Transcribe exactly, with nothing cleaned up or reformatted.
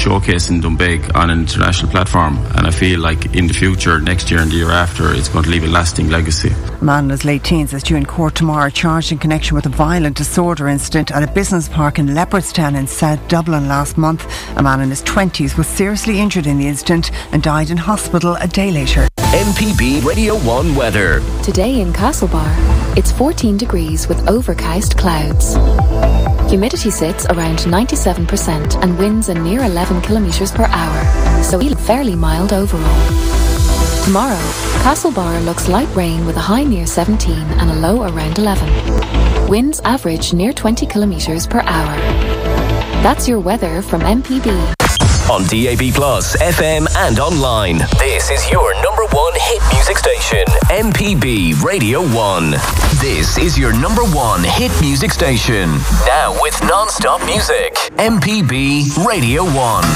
showcase in Doonbeg on an international platform, and I feel like in the future, next year and the year after, it's going to leave a lasting legacy. A man in his late teens is due in court tomorrow, charged in connection with a violent disorder incident at a business park in Leopardstown in South Dublin last month. A man in his twenties was seriously injured in the incident and died in hospital a day later. M P B Radio one weather. Today in Castlebar, it's fourteen degrees with overcast clouds. Humidity sits around ninety-seven percent and winds are near eleven kilometres per hour, so we'll fairly mild overall. Tomorrow, Castlebar looks light rain with a high near seventeen and a low around eleven. Winds average near twenty kilometres per hour. That's your weather from M P B. On D A B Plus, F M and online. This is your number one hit music station, M P B Radio one. This is your number one hit music station. Now with non-stop music, M P B Radio one.